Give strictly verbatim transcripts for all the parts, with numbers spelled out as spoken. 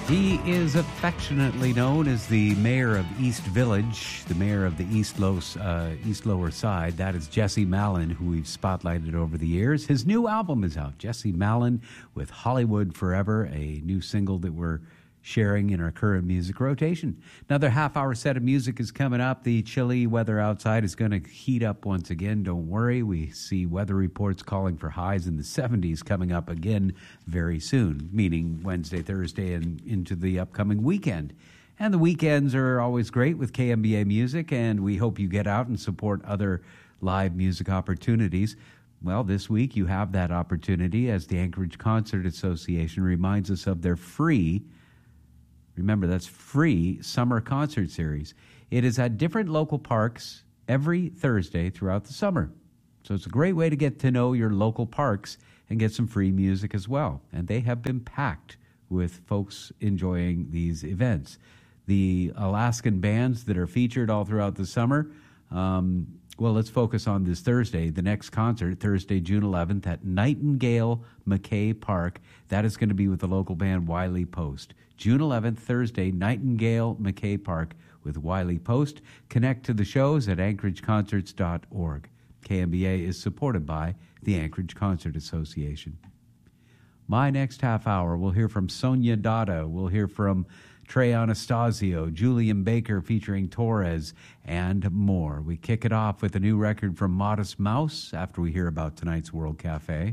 He is affectionately known as the mayor of East Village, the mayor of the East, Los, uh, East Lower Side. That is Jesse Malin, who we've spotlighted over the years. His new album is out, Jesse Malin with Hollywood Forever, a new single that we're sharing in our current music rotation. Another half-hour set of music is coming up. The chilly weather outside is going to heat up once again. Don't worry. We see weather reports calling for highs in the seventies coming up again very soon, meaning Wednesday, Thursday, and into the upcoming weekend. And the weekends are always great with K M B A Music, and we hope you get out and support other live music opportunities. Well, this week you have that opportunity as the Anchorage Concert Association reminds us of their free Remember, that's free summer concert series. It is at different local parks every Thursday throughout the summer. So it's a great way to get to know your local parks and get some free music as well. And they have been packed with folks enjoying these events. The Alaskan bands that are featured all throughout the summer, um, well, let's focus on this Thursday. The next concert, Thursday, June eleventh at Nightingale McKay Park. That is going to be with the local band Wiley Post. June eleventh, Thursday, Nightingale McKay Park with Wiley Post. Connect to the shows at anchorage concerts dot org. K M B A is supported by the Anchorage Concert Association. My next half hour, we'll hear from Sonia Dada. We'll hear from Trey Anastasio, Julian Baker featuring Torres, and more. We kick it off with a new record from Modest Mouse after we hear about tonight's World Cafe.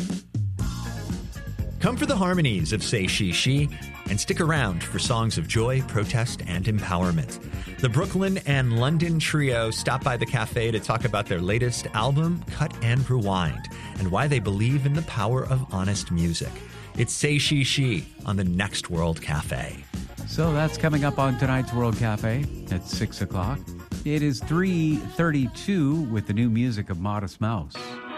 Come for the harmonies of Say She She and stick around for songs of joy, protest, and empowerment. The Brooklyn and London trio stop by the cafe to talk about their latest album, Cut and Rewind, and why they believe in the power of honest music. It's Say She She on the next World Cafe. So that's coming up on tonight's World Cafe at six o'clock. It is three thirty-two with the new music of Modest Mouse.